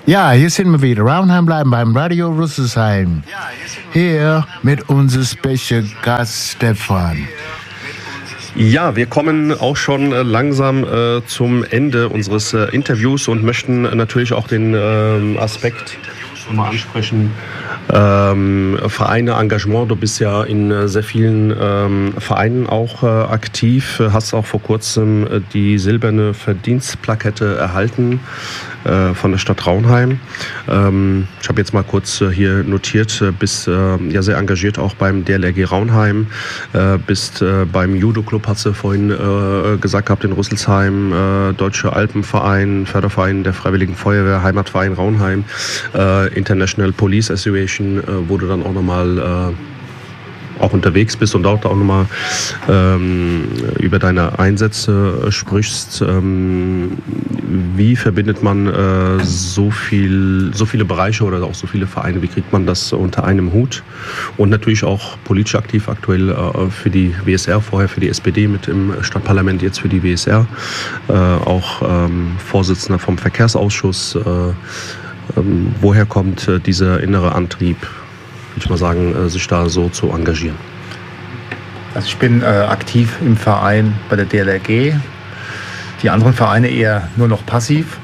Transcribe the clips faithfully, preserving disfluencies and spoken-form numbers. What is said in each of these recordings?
Ja, hier sind wir wieder. Raunheim bleiben beim Radio Rüsselsheim. Hier mit unserem Special Gast Stefan. Ja, wir kommen auch schon langsam äh, zum Ende unseres äh, Interviews und möchten natürlich auch den äh, Aspekt mal ansprechen. Ähm, Vereine, Engagement, du bist ja in äh, sehr vielen ähm, Vereinen auch äh, aktiv, hast auch vor kurzem äh, die silberne Verdienstplakette erhalten äh, von der Stadt Raunheim. Ähm, ich habe jetzt mal kurz äh, hier notiert, äh, bist äh, ja sehr engagiert auch beim D L R G Raunheim, äh, bist äh, beim Judo-Club, hast du vorhin äh, gesagt gehabt, in Rüsselsheim, äh, Deutsche Alpenverein, Förderverein der Freiwilligen Feuerwehr, Heimatverein Raunheim, äh, International Police Association, wo du dann auch nochmal äh, auch unterwegs bist und dort auch nochmal ähm, über deine Einsätze sprichst. Ähm, wie verbindet man äh, so viel, so viele Bereiche oder auch so viele Vereine? Wie kriegt man das unter einem Hut? Und natürlich auch politisch aktiv aktuell äh, für die W S R, vorher für die S P D mit im Stadtparlament, jetzt für die W S R. Äh, auch ähm, Vorsitzender vom Verkehrsausschuss. Äh, Ähm, woher kommt äh, dieser innere Antrieb, würde ich mal sagen, äh, sich da so zu engagieren? Also ich bin äh, aktiv im Verein bei der D L R G. Die anderen Vereine eher nur noch passiv.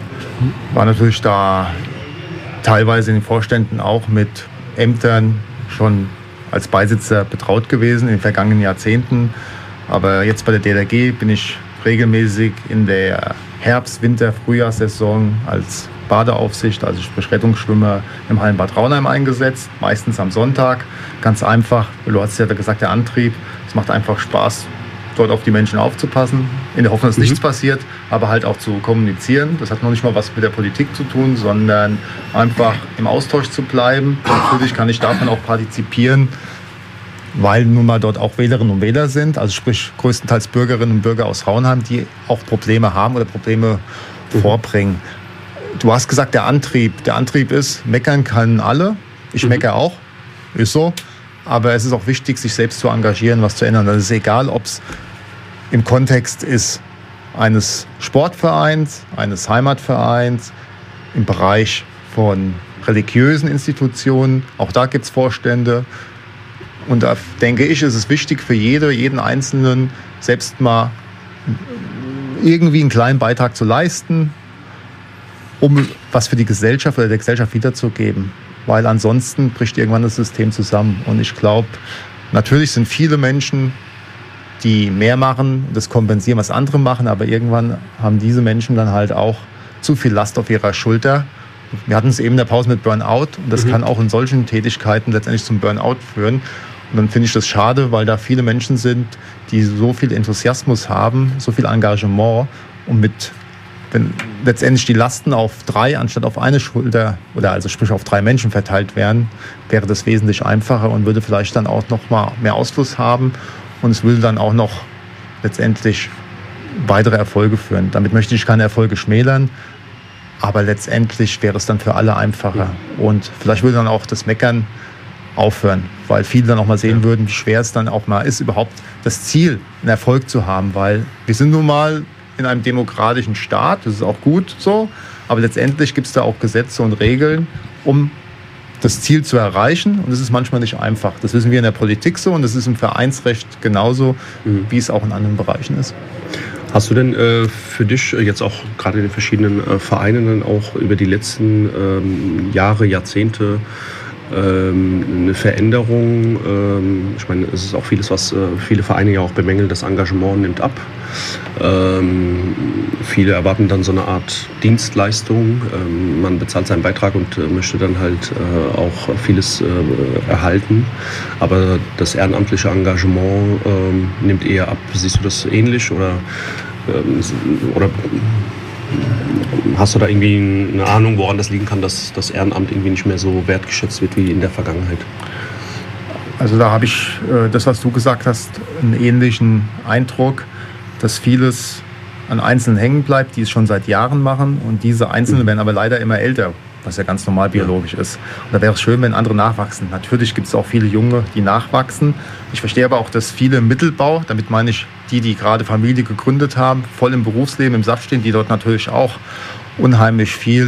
War natürlich da teilweise in den Vorständen auch mit Ämtern schon als Beisitzer betraut gewesen in den vergangenen Jahrzehnten. Aber jetzt bei der D L R G bin ich regelmäßig in der Herbst-, Winter-, Frühjahrssaison als Badeaufsicht, also sprich Rettungsschwimmer im Hallenbad Raunheim eingesetzt, meistens am Sonntag. Ganz einfach, du hast ja gesagt, der Antrieb, es macht einfach Spaß, dort auf die Menschen aufzupassen, in der Hoffnung, dass mhm. nichts passiert, aber halt auch zu kommunizieren. Das hat noch nicht mal was mit der Politik zu tun, sondern einfach im Austausch zu bleiben. Natürlich kann ich davon auch partizipieren, weil nun mal dort auch Wählerinnen und Wähler sind, also sprich größtenteils Bürgerinnen und Bürger aus Raunheim, die auch Probleme haben oder Probleme mhm. vorbringen. Du hast gesagt, der Antrieb. Der Antrieb ist, meckern können alle. Ich mhm. meckere auch, ist so. Aber es ist auch wichtig, sich selbst zu engagieren, was zu ändern. Das ist egal, ob es im Kontext ist eines Sportvereins, eines Heimatvereins, im Bereich von religiösen Institutionen. Auch da gibt es Vorstände. Und da denke ich, ist es wichtig für jede, jeden Einzelnen, selbst mal irgendwie einen kleinen Beitrag zu leisten, um was für die Gesellschaft oder der Gesellschaft wiederzugeben. Weil ansonsten bricht irgendwann das System zusammen. Und ich glaube, natürlich sind viele Menschen, die mehr machen, das kompensieren, was andere machen, aber irgendwann haben diese Menschen dann halt auch zu viel Last auf ihrer Schulter. Wir hatten es eben in der Pause mit Burnout und das mhm. kann auch in solchen Tätigkeiten letztendlich zum Burnout führen. Und dann finde ich das schade, weil da viele Menschen sind, die so viel Enthusiasmus haben, so viel Engagement und mit wenn letztendlich die Lasten auf drei anstatt auf eine Schulter oder also sprich auf drei Menschen verteilt wären, wäre das wesentlich einfacher und würde vielleicht dann auch noch mal mehr Ausfluss haben und es würde dann auch noch letztendlich weitere Erfolge führen. Damit möchte ich keine Erfolge schmälern, aber letztendlich wäre es dann für alle einfacher und vielleicht würde dann auch das Meckern aufhören, weil viele dann auch mal sehen würden, wie schwer es dann auch mal ist, überhaupt das Ziel, einen Erfolg zu haben, weil wir sind nun mal in einem demokratischen Staat, das ist auch gut so, aber letztendlich gibt es da auch Gesetze und Regeln, um das Ziel zu erreichen und das ist manchmal nicht einfach. Das wissen wir in der Politik so und das ist im Vereinsrecht genauso, mhm. wie es auch in anderen Bereichen ist. Hast du denn äh, für dich jetzt auch gerade in den verschiedenen äh, Vereinen dann auch über die letzten ähm, Jahre, Jahrzehnte eine Veränderung? Ich meine, es ist auch vieles, was viele Vereine ja auch bemängeln, das Engagement nimmt ab. Ähm, viele erwarten dann so eine Art Dienstleistung. Ähm, man bezahlt seinen Beitrag und äh, möchte dann halt äh, auch vieles äh, erhalten. Aber das ehrenamtliche Engagement ähm, nimmt eher ab. Siehst du das ähnlich oder, ähm, oder hast du da irgendwie eine Ahnung, woran das liegen kann, dass das Ehrenamt irgendwie nicht mehr so wertgeschätzt wird wie in der Vergangenheit? Also da habe ich äh, das, was du gesagt hast, einen ähnlichen Eindruck, dass vieles an Einzelnen hängen bleibt, die es schon seit Jahren machen und diese Einzelnen werden aber leider immer älter, was ja ganz normal biologisch ist. Und da wäre es schön, wenn andere nachwachsen. Natürlich gibt es auch viele Junge, die nachwachsen. Ich verstehe aber auch, dass viele im Mittelbau, damit meine ich die, die gerade Familie gegründet haben, voll im Berufsleben, im Saft stehen, die dort natürlich auch unheimlich viel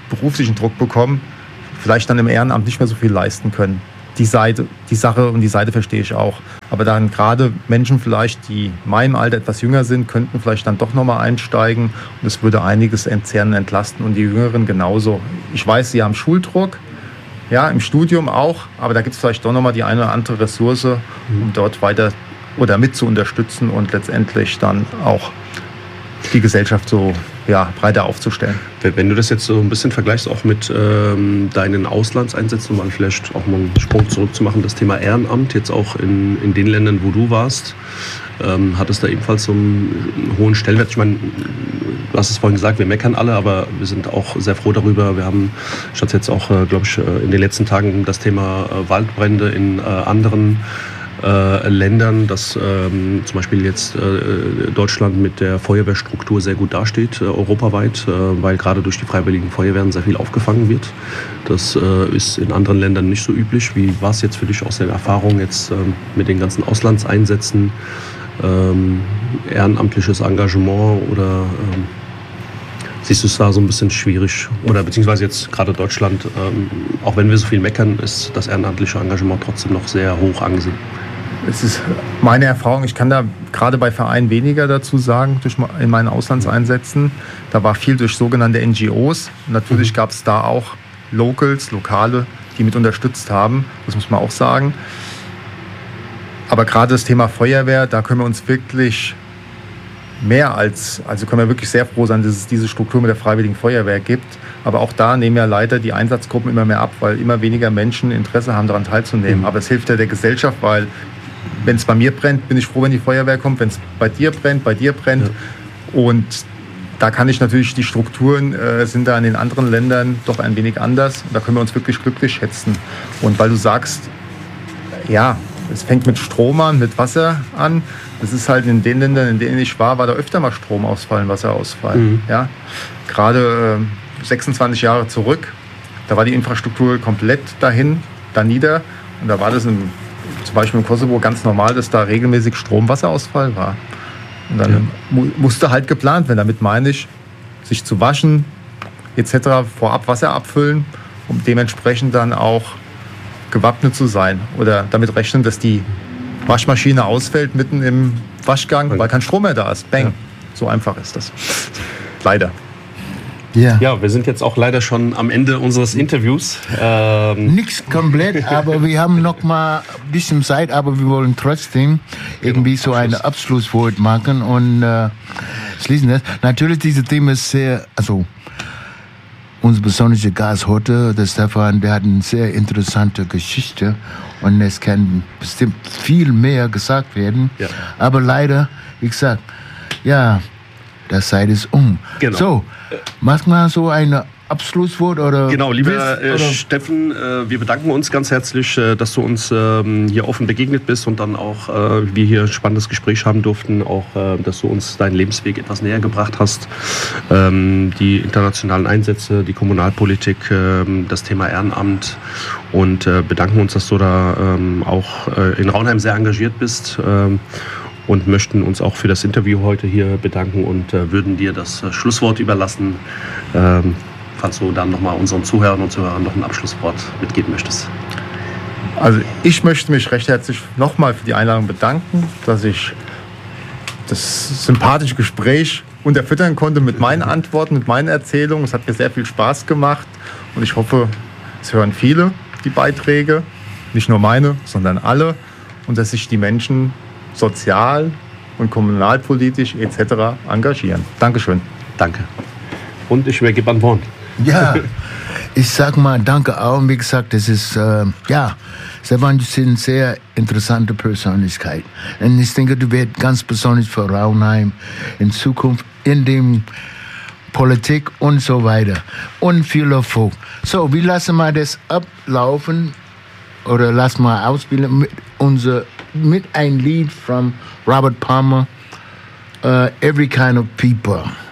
beruflichen Druck bekommen, vielleicht dann im Ehrenamt nicht mehr so viel leisten können. Die Seite, die Sache und die Seite verstehe ich auch. Aber dann gerade Menschen vielleicht, die meinem Alter etwas jünger sind, könnten vielleicht dann doch nochmal einsteigen. Und es würde einiges entzerren, entlasten und die Jüngeren genauso. Ich weiß, sie haben Schuldruck, ja, im Studium auch. Aber da gibt es vielleicht doch nochmal die eine oder andere Ressource, um dort weiter oder mit zu unterstützen und letztendlich dann auch die Gesellschaft so ja, breiter aufzustellen. Wenn du das jetzt so ein bisschen vergleichst, auch mit ähm, deinen Auslandseinsätzen, um mal vielleicht auch mal einen Sprung zurückzumachen, das Thema Ehrenamt, jetzt auch in, in den Ländern, wo du warst, ähm, hat es da ebenfalls so einen, einen hohen Stellenwert? Ich meine, du hast es vorhin gesagt, wir meckern alle, aber wir sind auch sehr froh darüber. Wir haben statt jetzt auch, äh, glaube ich, in den letzten Tagen das Thema äh, Waldbrände in äh, anderen Äh, Ländern, dass ähm, zum Beispiel jetzt äh, Deutschland mit der Feuerwehrstruktur sehr gut dasteht, äh, europaweit, äh, weil gerade durch die Freiwilligen Feuerwehren sehr viel aufgefangen wird. Das äh, ist in anderen Ländern nicht so üblich. Wie war es jetzt für dich aus der Erfahrung jetzt äh, mit den ganzen Auslandseinsätzen, ähm, ehrenamtliches Engagement oder ähm, siehst du es da so ein bisschen schwierig? Oder beziehungsweise jetzt gerade Deutschland, ähm, auch wenn wir so viel meckern, ist das ehrenamtliche Engagement trotzdem noch sehr hoch angesehen. Es ist meine Erfahrung, ich kann da gerade bei Vereinen weniger dazu sagen, durch, in meinen Auslandseinsätzen. Da war viel durch sogenannte N G Os. Natürlich gab es da auch Locals, Lokale, die mit unterstützt haben. Das muss man auch sagen. Aber gerade das Thema Feuerwehr, da können wir uns wirklich mehr als, also können wir wirklich sehr froh sein, dass es diese Struktur mit der Freiwilligen Feuerwehr gibt. Aber auch da nehmen ja leider die Einsatzgruppen immer mehr ab, weil immer weniger Menschen Interesse haben, daran teilzunehmen. Mhm. Aber es hilft ja der Gesellschaft, weil wenn es bei mir brennt, bin ich froh, wenn die Feuerwehr kommt. Wenn es bei dir brennt, bei dir brennt. Ja. Und da kann ich natürlich, die Strukturen äh, sind da in den anderen Ländern doch ein wenig anders. Da können wir uns wirklich glücklich schätzen. Und weil du sagst, ja, es fängt mit Strom an, mit Wasser an. Das ist halt in den Ländern, in denen ich war, war da öfter mal Stromausfall, Wasserausfall. Mhm. Ja? Gerade äh, sechsundzwanzig Jahre zurück, da war die Infrastruktur komplett dahin, da nieder. Und da war das in, zum Beispiel im Kosovo ganz normal, dass da regelmäßig Strom-Wasserausfall war. Und dann ja. mu- musste halt geplant werden. Damit meine ich, sich zu waschen et cetera, vorab Wasser abfüllen, um dementsprechend dann auch gewappnet zu sein. Oder damit rechnen, dass die Waschmaschine ausfällt mitten im Waschgang, weil kein Strom mehr da ist. Bang. Ja. So einfach ist das. Leider. Ja. ja, wir sind jetzt auch leider schon am Ende unseres Interviews. Ähm Nichts komplett, aber wir haben noch mal ein bisschen Zeit, aber wir wollen trotzdem irgendwie so ein Abschlusswort machen und äh, schließen das. Natürlich, dieses Thema ist sehr, also unser besonderer Gast heute, der Stefan, der hat eine sehr interessante Geschichte und es kann bestimmt viel mehr gesagt werden. Ja. Aber leider, wie gesagt, ja, das Zeit ist um. Genau. So, mach mal so ein Abschlusswort oder. Genau, lieber äh, Steffen, äh, wir bedanken uns ganz herzlich, äh, dass du uns äh, hier offen begegnet bist und dann auch äh, wir hier ein spannendes Gespräch haben durften, auch äh, dass du uns deinen Lebensweg etwas näher gebracht hast. Ähm, die internationalen Einsätze, die Kommunalpolitik, äh, das Thema Ehrenamt und äh, bedanken uns, dass du da ähm, auch äh, in Raunheim sehr engagiert bist. Äh, und möchten uns auch für das Interview heute hier bedanken und äh, würden dir das äh, Schlusswort überlassen, ähm, falls du dann nochmal unseren Zuhörern und Zuhörern noch ein Abschlusswort mitgeben möchtest. Also ich möchte mich recht herzlich nochmal für die Einladung bedanken, dass ich das sympathische Gespräch unterfüttern konnte mit meinen Antworten, mit meinen Erzählungen. Es hat mir sehr viel Spaß gemacht und ich hoffe, es hören viele die Beiträge, nicht nur meine, sondern alle, und dass sich die Menschen sozial und kommunalpolitisch et cetera engagieren. Dankeschön. Danke. Und ich übergebe an Born. Ja, ich sag mal danke auch. Wie gesagt, das ist, äh, ja, Stefan, du bist eine sehr interessante Persönlichkeit. Und ich denke, du wirst ganz besonders für Raunheim in Zukunft in dem Politik und so weiter. Und viel Erfolg. So, wir lassen mal das ablaufen oder lassen mal ausspielen mit unser mit ein Lied von Robert Palmer, uh, Every Kind of People.